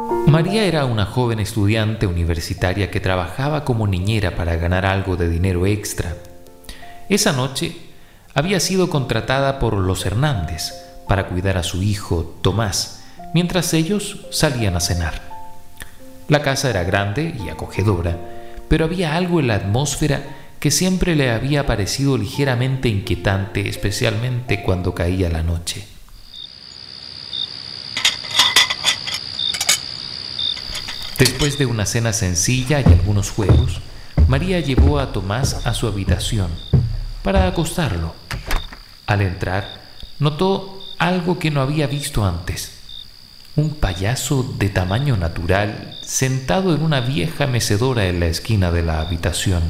María era una joven estudiante universitaria que trabajaba como niñera para ganar algo de dinero extra. Esa noche había sido contratada por los Hernández para cuidar a su hijo, Tomás, mientras ellos salían a cenar. La casa era grande y acogedora, pero había algo en la atmósfera que siempre le había parecido ligeramente inquietante, especialmente cuando caía la noche. Después de una cena sencilla y algunos juegos, María llevó a Tomás a su habitación para acostarlo. Al entrar, notó algo que no había visto antes: un payaso de tamaño natural sentado en una vieja mecedora en la esquina de la habitación.